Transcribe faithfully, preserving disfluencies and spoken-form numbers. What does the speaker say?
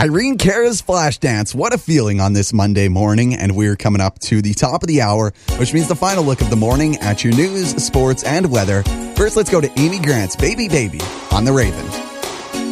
Irene Cara's flash dance. What a feeling on this Monday morning. And we're coming up to the top of the hour, which means the final look of the morning at your news, sports, and weather. First, let's go to Amy Grant's Baby Baby on The Raven.